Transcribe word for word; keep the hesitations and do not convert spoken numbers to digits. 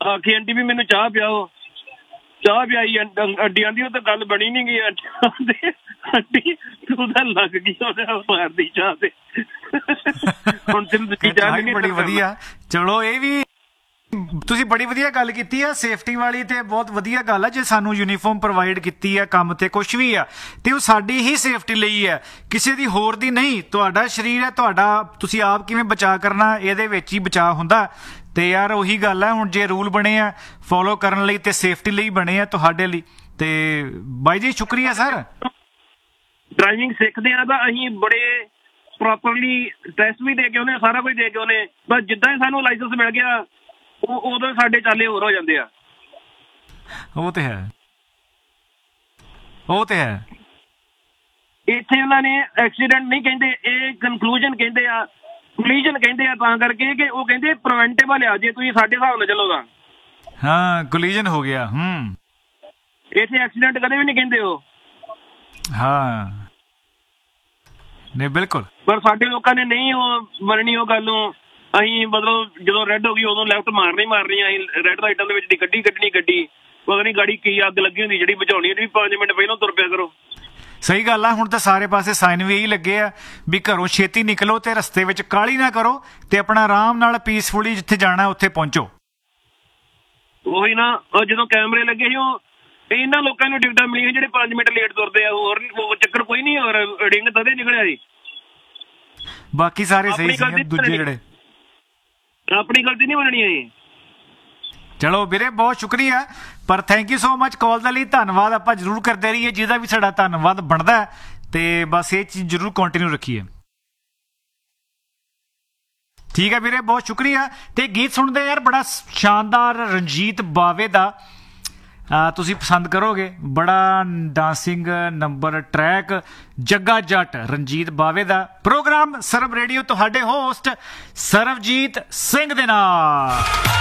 ਆਖੀ ਆਂਟੀ ਵੀ ਮੈਨੂੰ ਚਾਹ ਪਿਆਓ, ਚਾਹ ਪਿਆਈ ਅੱਡੀ ਆਂਦੀ ਉਹ ਤਾਂ ਗੱਲ ਬਣੀ ਨੀ ਗਈ। ਆਂਟੀ ਤੂੰ ਤਾਂ ਲੱਗ ਗਈ ਉਹਦੇ ਮਾਰਦੀ ਚਾਹ ਤੇ। ਹੁਣ ਤੈਨੂੰ ਬੜੀ ਵਧੀਆ। ਚਲੋ ਇਹ ਵੀ ਤੁਸੀਂ ਬੜੀ ਵਧੀਆ ਗੱਲ ਕੀਤੀ ਆ ਸੇਫਟੀ ਵਾਲੀ, ਤੇ ਬਹੁਤ ਵਧੀਆ ਗੱਲ ਆ ਜੇ ਸਾਨੂੰ ਯੂਨੀਫਾਰਮ ਪ੍ਰੋਵਾਈਡ ਕੀਤੀ ਆ ਕੰਮ ਤੇ ਕੁਛ ਵੀ ਆ ਤੇ ਉਹ ਸਾਡੀ ਹੀ ਸੇਫਟੀ ਲਈ ਹੈ, ਕਿਸੇ ਦੀ ਹੋਰ ਦੀ ਨਹੀਂ। ਤੁਹਾਡਾ ਸਰੀਰ ਹੈ ਤੁਹਾਡਾ, ਤੁਸੀਂ ਆਪ ਕਿਵੇਂ ਬਚਾਅ ਕਰਨਾ ਇਹਦੇ ਵਿੱਚ ਹੀ ਬਚਾਅ ਹੁੰਦਾ। ਤੇ ਯਾਰ ਉਹੀ ਗੱਲ ਹੈ, ਹੁਣ ਜੇ ਰੂਲ ਬਣੇ ਆ ਫੋਲੋ ਕਰਨ ਲਈ ਤੇ ਸੇਫਟੀ ਲਈ ਬਣੇ ਆ ਤੁਹਾਡੇ ਲਈ। ਤੇ ਬਾਈ ਜੀ ਸ਼ੁਕਰੀਆ ਸਰ। ਡਰਾਈਵਿੰਗ ਸਿੱਖਦੇ ਆ ਤਾਂ ਅਸੀਂ ਬੜੇ ਪ੍ਰੋਪਰਲੀ ਟੈਸਟ ਵੀ ਦੇ ਕੇ ਆਉਂਦੇ, ਸਾਰਾ ਕੁਝ ਦੇ ਕੇ ਆਉਂਦੇ, ਬਸ ਜਿੱਦਾਂ ਹੀ ਸਾਨੂੰ ਲਾਇਸੈਂਸ ਮਿਲ ਗਿਆ ਉਹ ਉਦੋਂ ਸਾਡੇ ਚਾਲੇ ਹੋਰ ਹੋ ਜਾਂਦੇ ਆ। ਉਹ ਤੇ ਹੈ, ਉਹ ਤੇ ਹੈ। ਇੱਥੇ ਉਹਨਾਂ ਨੇ ਐਕਸੀਡੈਂਟ ਨਹੀਂ ਕਹਿੰਦੇ, ਇਹ ਕਨਕਲੂਜਨ ਕਹਿੰਦੇ ਆ, ਕੋਲੀਜਨ ਕਹਿੰਦੇ ਆ, ਤਾਂ ਕਰਕੇ ਕਿ ਉਹ ਕਹਿੰਦੇ ਪ੍ਰੀਵੈਂਟੇਬਲ ਆ ਜੇ ਤੁਸੀਂ ਸਾਡੇ ਹਿਸਾਬ ਨਾਲ ਚੱਲੋ ਤਾਂ। ਹਾਂ ਕੋਲੀਜਨ ਹੋ ਗਿਆ। ਹੂੰ ਇੱਥੇ ਐਕਸੀਡੈਂਟ ਕਦੇ ਵੀ ਨਹੀਂ ਕਹਿੰਦੇ ਉਹ। ਹਾਂ ਨਹੀਂ ਬਿਲਕੁਲ। ਪਰ ਸਾਡੇ ਲੋਕਾਂ ਨੇ ਨਹੀਂ ਉਹ ਮੰਨਣੀ ਉਹ ਗੱਲ ਨੂੰ। ਅਸੀਂ ਮਤਲਬ ਜਦੋਂ ਰੈੱਡ ਹੋ ਗਈ ਉਦੋਂ ਲੈਫਟ ਮਾਰਨੀ ਮਾਰਨੀ, ਅਸੀਂ ਰੈੱਡ ਲਾਈਟਾਂ ਦੇ ਵਿੱਚ ਦੀ ਗੱਡੀ ਕੱਢਣੀ ਗੱਡੀ, ਪਤਾ ਨਹੀਂ ਗਾੜੀ ਕੀ ਅੱਗ ਲੱਗੀ ਹੁੰਦੀ ਜਿਹੜੀ ਬੁਝਾਉਣੀ ਹੁੰਦੀ, ਪੰਜ ਮਿੰਟ ਪਹਿਲਾਂ ਤੁਰ ਪਿਆ ਕਰੋ। ਸਹੀ ਗੱਲ ਆ। ਹੁਣ ਤਾਂ ਸਾਰੇ ਪਾਸੇ ਸਾਈਨ ਵੀ ਇਹੀ ਲੱਗੇ ਆ ਵੀ ਘਰੋਂ ਛੇਤੀ ਨਿਕਲੋ ਤੇ ਰਸਤੇ ਵਿੱਚ ਕਾਹਲੀ ਨਾ ਕਰੋ ਤੇ ਆਪਣਾ ਆਰਾਮ ਨਾਲ ਪੀਸਫੁਲੀ ਜਿੱਥੇ ਜਾਣਾ ਉੱਥੇ ਪਹੁੰਚੋ। ਉਹੀ ਨਾ, ਜਦੋਂ ਕੈਮਰੇ ਲੱਗੇ ਸੀ ਉਹ ਇਹਨਾਂ ਲੋਕਾਂ ਨੂੰ ਟਿਕਟਾਂ ਮਿਲੀਆਂ ਜਿਹੜੇ ਪੰਜ ਮਿੰਟ ਲੇਟ ਤੁਰਦੇ ਆ, ਹੋਰ ਚੱਕਰ ਕੋਈ ਨਹੀਂ। ਔਰ ਰਿੰਗ ਤਦੇ ਨਿਕਲਿਆ ਸੀ, ਬਾਕੀ ਸਾਰੇ ਸਹੀ ਸੀ, ਦੂਜੇ ਜਿਹੜੇ ਆਪਣੀ ਗਲਤੀ ਨਹੀਂ ਮੰਨਣੀ ਹੈ। ਚਲੋ ਵੀਰੇ ਬਹੁਤ ਸ਼ੁਕਰੀਆ, ਪਰ ਥੈਂਕ ਯੂ ਸੋ ਮਚ ਕਾਲ ਦੇ ਲਈ। ਧੰਨਵਾਦ ਆਪਾਂ ਜ਼ਰੂਰ ਕਰਦੇ ਰਹੀਏ, ਜਿਹਦਾ ਵੀ ਸਾਡਾ ਧੰਨਵਾਦ ਬਣਦਾ ਤੇ ਬਸ ਇਹ ਚੀਜ਼ ਜ਼ਰੂਰ ਕੰਟੀਨਿਊ ਰੱਖੀਏ। ਠੀਕ ਹੈ ਵੀਰੇ ਬਹੁਤ ਸ਼ੁਕਰੀਆ। ਤੇ ਗੀਤ ਸੁਣਦੇ ਯਾਰ ਬੜਾ ਸ਼ਾਨਦਾਰ ਰਣਜੀਤ ਬਾਵੇ ਦਾ, ਤੁਸੀਂ ਪਸੰਦ ਕਰੋਗੇ, ਬੜਾ ਡਾਂਸਿੰਗ ਨੰਬਰ ਟਰੈਕ ਜੱਗਾ ਜੱਟ ਰਣਜੀਤ ਬਾਵੇ ਦਾ। ਪ੍ਰੋਗਰਾਮ ਸਰਬ ਰੇਡੀਓ, ਤੁਹਾਡੇ ਹੋਸਟ ਸਰਬਜੀਤ ਸਿੰਘ ਦੇ ਨਾਲ।